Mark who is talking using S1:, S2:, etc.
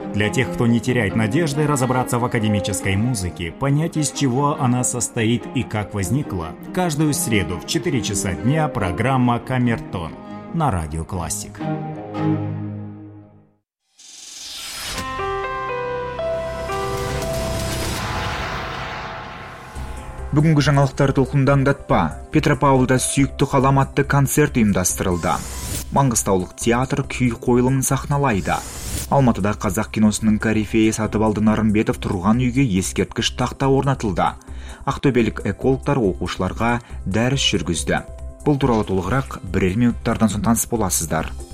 S1: Для тех, кто не теряет надежды разобраться в академической музыке, понять, из чего она состоит и как возникла, каждую среду в 4 часа дня программа «Камертон» на Радио Классик.
S2: Бүгінгі жаңалықтар толқындаңдатпа. Петропавлда сүйікті қалам атты концерт ұйымдастырылды. Маңғыстаулық театр күй қойылымын сахналайды. Алматыда қазақ киносының корифейі Сатыбалды Нарымбетов тұрған үйге ескерткіш тақта орнатылды. Ақтөбелік экологтар оқушыларға дәріс жүргізді. Бұл туралы толығырақ бірер минуттардан соң таныс боласыздар.